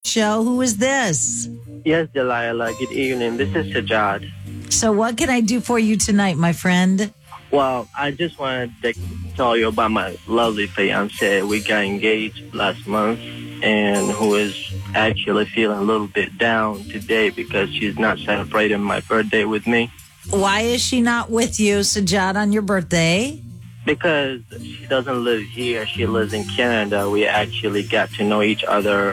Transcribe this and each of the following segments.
show. Who is this? Yes, Delilah. Good evening. This is Sajad. So what can I do for you tonight, my friend? Well, I just wanted to tell you about my lovely fiance. We got engaged last month, and who is actually feeling a little bit down today because she's not celebrating my birthday with me. Why is she not with you, Sajad, on your birthday? Because she doesn't live here. She lives in Canada. We actually got to know each other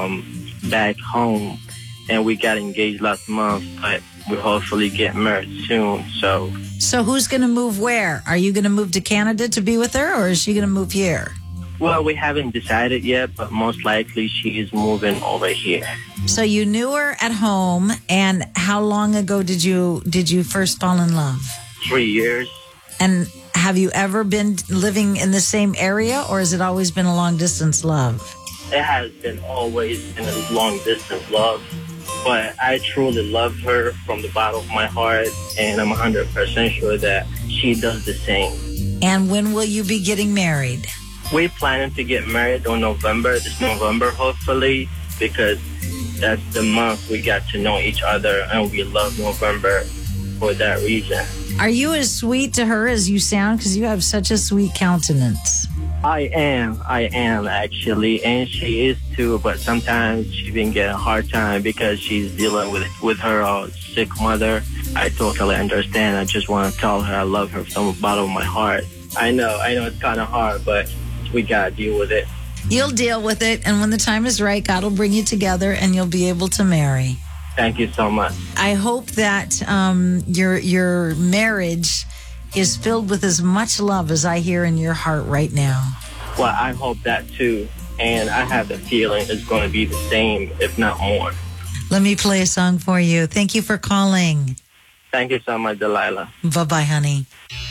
back home, and we got engaged last month, but we hopefully get married soon. So who's going to move where? Are you going to move to Canada to be with her, or is she going to move here? Well, we haven't decided yet, but most likely she is moving over here. So you knew her at home, and how long ago did you first fall in love? 3 years. And have you ever been living in the same area, or has it always been a long-distance love? It has been always in a long-distance love, but I truly love her from the bottom of my heart, and I'm 100% sure that she does the same. And when will you be getting married? We're planning to get married on this November, hopefully, because that's the month we got to know each other, and we love November for that reason. Are you as sweet to her as you sound? Because you have such a sweet countenance. I am actually, and she is too, but sometimes she's been getting a hard time because she's dealing with her sick mother. I totally understand. I just want to tell her I love her from the bottom of my heart. I know it's kind of hard, but we got to deal with it. You'll deal with it, and when the time is right, God will bring you together, and you'll be able to marry. Thank you so much. I hope that your marriage is filled with as much love as I hear in your heart right now. Well, I hope that too, and I have the feeling it's going to be the same, if not more. Let me play a song for you. Thank you for calling. Thank you so much, Delilah. Bye-bye, honey.